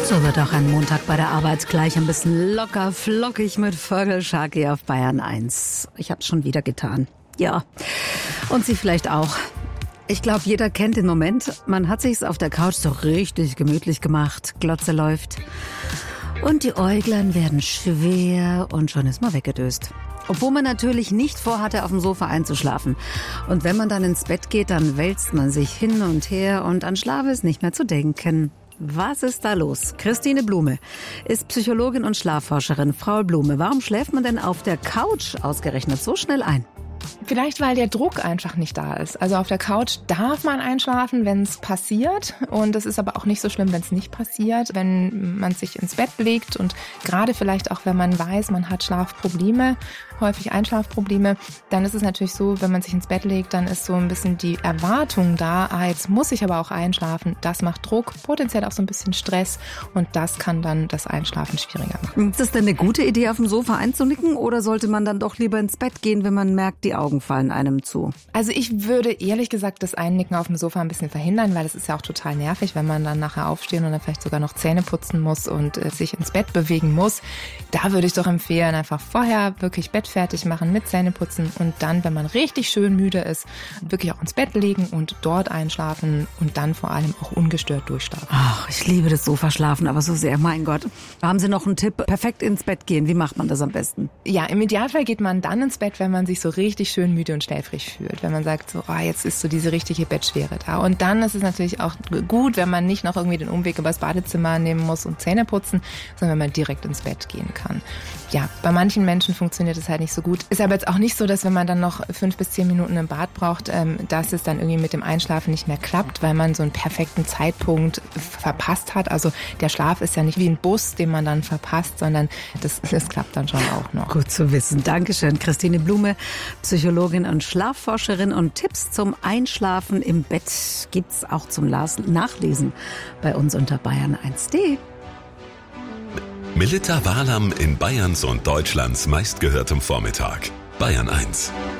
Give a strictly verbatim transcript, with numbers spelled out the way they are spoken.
So wird auch ein Montag bei der Arbeit gleich ein bisschen locker flockig mit Vögelschaki auf Bayern eins. Ich hab's schon wieder getan. Ja, und Sie vielleicht auch. Ich glaube, jeder kennt den Moment. Man hat sich's auf der Couch so richtig gemütlich gemacht. Glotze läuft. Und die Äuglein werden schwer und schon ist man weggedöst. Obwohl man natürlich nicht vorhatte, auf dem Sofa einzuschlafen. Und wenn man dann ins Bett geht, dann wälzt man sich hin und her und an Schlaf ist nicht mehr zu denken. Was ist da los? Christine Blume ist Psychologin und Schlafforscherin. Frau Blume, warum schläft man denn auf der Couch ausgerechnet so schnell ein? Vielleicht, weil der Druck einfach nicht da ist. Also auf der Couch darf man einschlafen, wenn es passiert. Und es ist aber auch nicht so schlimm, wenn es nicht passiert. Wenn man sich ins Bett legt und gerade vielleicht auch, wenn man weiß, man hat Schlafprobleme, häufig Einschlafprobleme, dann ist es natürlich so, wenn man sich ins Bett legt, dann ist so ein bisschen die Erwartung da, ah, jetzt muss ich aber auch einschlafen. Das macht Druck, potenziell auch so ein bisschen Stress und das kann dann das Einschlafen schwieriger machen. Ist das denn eine gute Idee, auf dem Sofa einzunicken oder sollte man dann doch lieber ins Bett gehen, wenn man merkt, die Augen fallen einem zu? Also ich würde ehrlich gesagt das Einnicken auf dem Sofa ein bisschen verhindern, weil es ist ja auch total nervig, wenn man dann nachher aufstehen und dann vielleicht sogar noch Zähne putzen muss und äh, sich ins Bett bewegen muss. Da würde ich doch empfehlen, einfach vorher wirklich Bett fertig machen mit Zähneputzen und dann, wenn man richtig schön müde ist, wirklich auch ins Bett legen und dort einschlafen und dann vor allem auch ungestört durchschlafen. Ach, ich liebe das Sofaschlafen, aber so sehr, mein Gott. Haben Sie noch einen Tipp? Perfekt ins Bett gehen, wie macht man das am besten? Ja, im Idealfall geht man dann ins Bett, wenn man sich so richtig schön müde und schläfrig fühlt. Wenn man sagt, so, oh, jetzt ist so diese richtige Bettschwere da. Und dann ist es natürlich auch gut, wenn man nicht noch irgendwie den Umweg übers Badezimmer nehmen muss und Zähne putzen, sondern wenn man direkt ins Bett gehen kann. Ja, bei manchen Menschen funktioniert es halt nicht so gut. Ist aber jetzt auch nicht so, dass wenn man dann noch fünf bis zehn Minuten im Bad braucht, ähm, dass es dann irgendwie mit dem Einschlafen nicht mehr klappt, weil man so einen perfekten Zeitpunkt verpasst hat. Also der Schlaf ist ja nicht wie ein Bus, den man dann verpasst, sondern das, das klappt dann schon auch noch. Gut zu wissen. Dankeschön, Christine Blume, Psychologin und Schlafforscherin. Und Tipps zum Einschlafen im Bett gibt's auch zum Nachlesen bei uns unter bayern eins punkt de. Melitta Walam in Bayerns und Deutschlands meistgehörtem Vormittag. Bayern eins.